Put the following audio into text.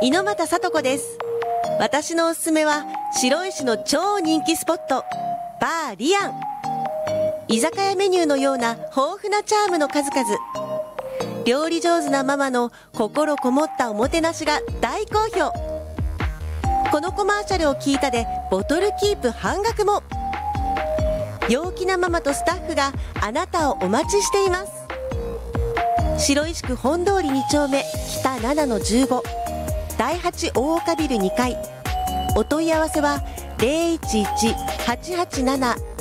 猪俣さと子です。私のおすすめは白石の超人気スポット、バーリアン。居酒屋メニューのような豊富なチャームの数々。料理上手なママの心こもったおもてなしが大好評。このコマーシャルを聞いたでボトルキープ半額も。陽気なママとスタッフがあなたをお待ちしています。白石区本通り2丁目北7-15、第8大岡ビル2階。お問い合わせは 011-887